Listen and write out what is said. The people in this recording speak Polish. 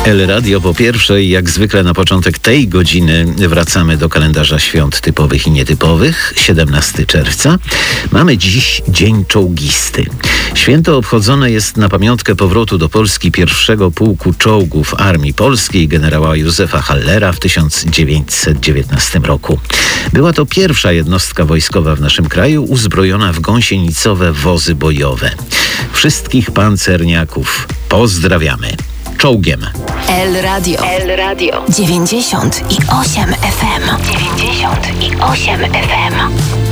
El Radio po pierwszej, jak zwykle na początek tej godziny wracamy do kalendarza świąt typowych i nietypowych. 17 czerwca. Mamy dziś Dzień Czołgisty. Święto obchodzone jest na pamiątkę powrotu do Polski pierwszego pułku czołgów Armii Polskiej generała Józefa Hallera w 1919 roku. Była to pierwsza jednostka wojskowa w naszym kraju uzbrojona w gąsienicowe wozy bojowe. Wszystkich pancerniaków pozdrawiamy. Czołgiem. El Radio. El Radio. 98 FM. 98 FM.